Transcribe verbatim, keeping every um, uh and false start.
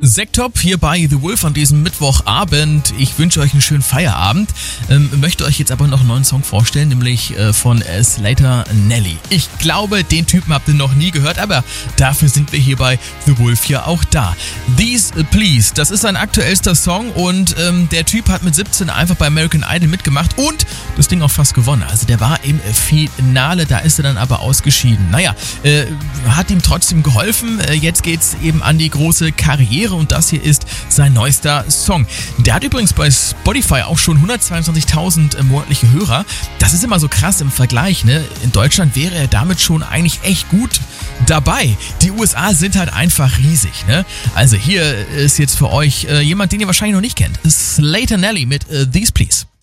Sektop hier bei The Wolf an diesem Mittwochabend. Ich wünsche euch einen schönen Feierabend. Ähm, möchte euch jetzt aber noch einen neuen Song vorstellen, nämlich äh, von äh, Slater Nelly. Ich glaube, den Typen habt ihr noch nie gehört, aber dafür sind wir hier bei The Wolf ja auch da. These Please, das ist sein aktuellster Song und ähm, der Typ hat mit siebzehn einfach bei American Idol mitgemacht und das Ding auch fast gewonnen. Also der war im Finale, da ist er dann aber ausgeschieden. Naja, äh, hat ihm trotzdem geholfen. Äh, jetzt geht's eben an die große Karriere und das hier ist sein neuester Song. Der hat übrigens bei Spotify auch schon hundertzweiundzwanzigtausend monatliche Hörer. Das ist immer so krass im Vergleich, ne? In Deutschland wäre er damit schon eigentlich echt gut dabei. Die U S A sind halt einfach riesig, ne? Also hier ist jetzt für euch äh, jemand, den ihr wahrscheinlich noch nicht kennt. Slater Nelly mit äh, These Please.